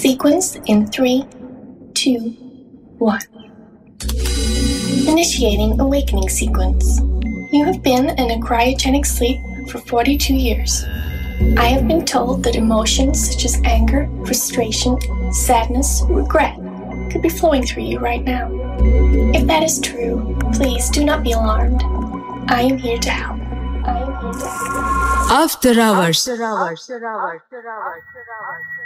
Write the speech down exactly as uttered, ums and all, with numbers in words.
Sequence in three, two, one. Initiating awakening sequence. You have been in a cryogenic sleep for forty-two years. I have been told that emotions such as anger, frustration, sadness, regret could be flowing through you right now. If that is true, please do not be alarmed. I am here to help. I am here to help. After hours. After hours. After hours. After hours.